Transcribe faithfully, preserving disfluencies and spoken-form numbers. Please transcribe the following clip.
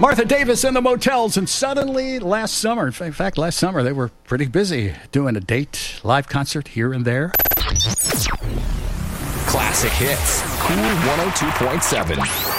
Martha Davis and the Motels, and suddenly last summer, in fact, last summer, they were pretty busy doing a date, live concert here and there. Classic hits. Cool one oh two point seven.